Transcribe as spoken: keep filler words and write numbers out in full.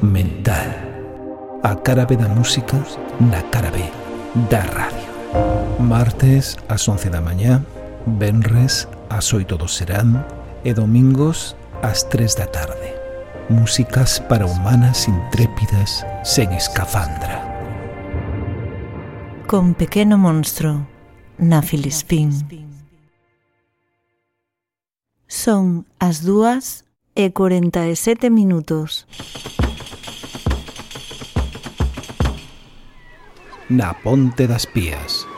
mental. A cara B da música na cara B da radio. Martes ás once da mañá, venres ás oito do serán e domingos ás tres da tarde. Músicas para humanas intrépidas sen escafandra. Con Pequeno Monstro na Filispín. Son as dúas e corenta e sete minutos. Na Ponte das Pías.